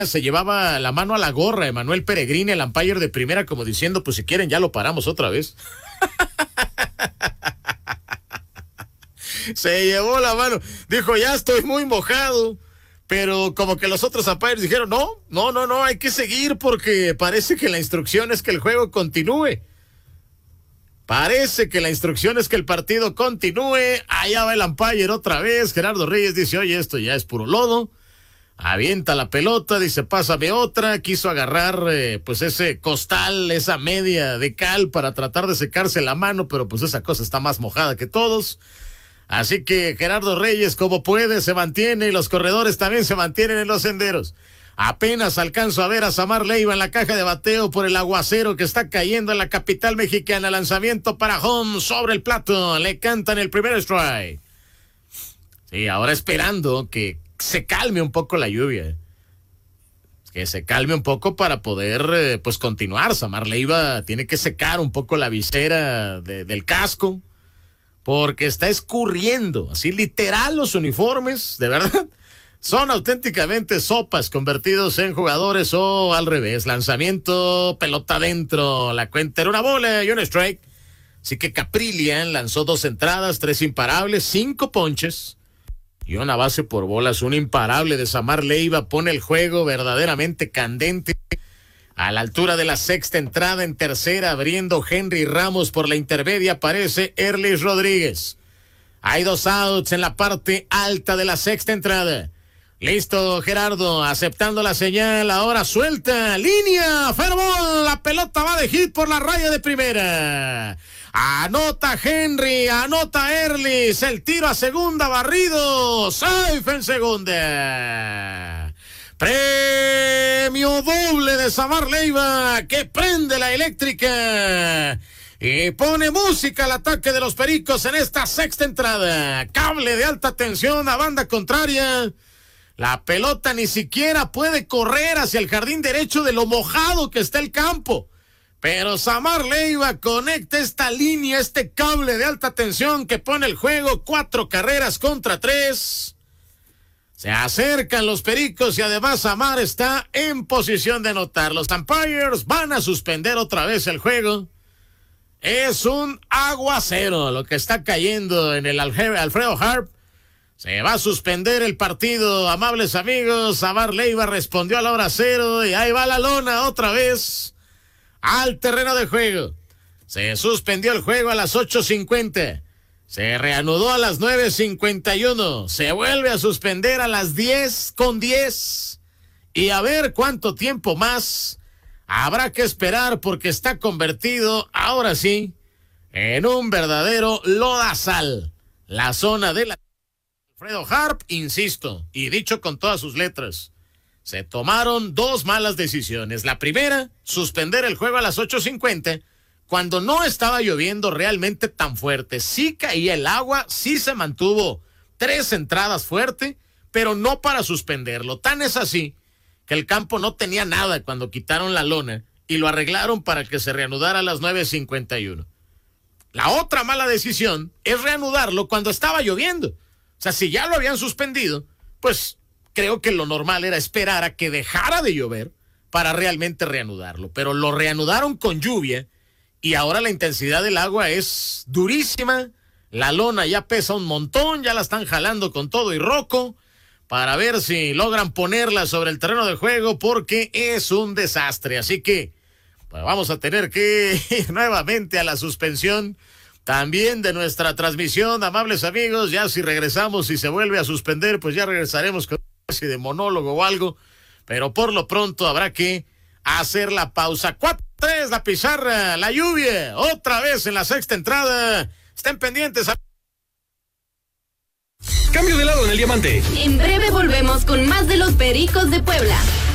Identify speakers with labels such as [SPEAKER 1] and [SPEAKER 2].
[SPEAKER 1] se llevaba la mano a la gorra Emanuel Peregrini, el umpire de primera, como diciendo, pues si quieren ya lo paramos otra vez. Se llevó la mano, dijo, ya estoy muy mojado, pero como que los otros umpires dijeron, no, hay que seguir porque parece que la instrucción es que el juego continúe. Parece que la instrucción es que el partido continúe. Allá va el umpire otra vez. Gerardo Reyes dice, oye, esto ya es puro lodo. Avienta la pelota, dice, pásame otra. Quiso agarrar pues ese costal, esa media de cal para tratar de secarse la mano, pero pues esa cosa está más mojada que todos. Así que Gerardo Reyes, como puede, se mantiene y los corredores también se mantienen en los senderos. Apenas alcanzo a ver a Samar Leiva en la caja de bateo por el aguacero que está cayendo en la capital mexicana. Lanzamiento para home sobre el plato. Le cantan el primer strike. Sí, ahora esperando que se calme un poco la lluvia. Que se calme un poco para poder pues continuar. Samar Leiva tiene que secar un poco la visera del casco. Porque está escurriendo. Así literal los uniformes, de verdad. Son auténticamente sopas convertidos en jugadores o al revés. Lanzamiento, pelota adentro. La cuenta era una bola y un strike. Así que Caprillian lanzó 2 entradas, 3 imparables, 5 ponches y una base por bolas. Un imparable de Samar Leiva pone el juego verdaderamente candente. A la altura de la 6ª entrada, en tercera, abriendo Henry Ramos por la intermedia, aparece Erlis Rodríguez. Hay 2 outs en la parte alta de la 6ª entrada. Listo, Gerardo, aceptando la señal, ahora suelta, línea, fair ball, la pelota va de hit por la raya de primera. Anota Henry, anota Erlis, el tiro a segunda, barrido, safe en segunda. Premio doble de Samar Leiva, que prende la eléctrica y pone música al ataque de los Pericos en esta 6ª entrada. Cable de alta tensión a banda contraria. La pelota ni siquiera puede correr hacia el jardín derecho de lo mojado que está el campo. Pero Samar Leiva conecta esta línea, este cable de alta tensión que pone el juego 4 carreras contra 3. Se acercan los Pericos y además Samar está en posición de anotar. Los umpires van a suspender otra vez el juego. Es un aguacero lo que está cayendo en el Alfredo Harp. Se va a suspender el partido, amables amigos. Samar Leiva respondió a la hora cero y ahí va la lona otra vez al terreno de juego. Se suspendió el juego a las 8:50. Se reanudó a las 9:51. Se vuelve a suspender a las 10:10. Y a ver cuánto tiempo más habrá que esperar porque está convertido, ahora sí, en un verdadero lodazal. La zona de la Alfredo Harp, insisto, y dicho con todas sus letras, se tomaron 2 malas decisiones. La primera, suspender el juego a las 8:50, cuando no estaba lloviendo realmente tan fuerte. Sí caía el agua, sí se mantuvo 3 entradas fuerte, pero no para suspenderlo. Tan es así que el campo no tenía nada cuando quitaron la lona y lo arreglaron para que se reanudara a las 9:51. La otra mala decisión es reanudarlo cuando estaba lloviendo. O sea, si ya lo habían suspendido, pues creo que lo normal era esperar a que dejara de llover para realmente reanudarlo. Pero lo reanudaron con lluvia y ahora la intensidad del agua es durísima. La lona ya pesa un montón, ya la están jalando con todo y roco para ver si logran ponerla sobre el terreno de juego porque es un desastre. Así que pues vamos a tener que ir nuevamente a la suspensión también de nuestra transmisión, amables amigos. Ya si regresamos y se vuelve a suspender, pues ya regresaremos con una especie de monólogo o algo, pero por lo pronto habrá que hacer la pausa. 4-3 la pizarra, la lluvia, otra vez en la 6ª entrada. Estén pendientes.
[SPEAKER 2] Cambio de lado en el diamante.
[SPEAKER 3] En breve volvemos con más de los Pericos de Puebla.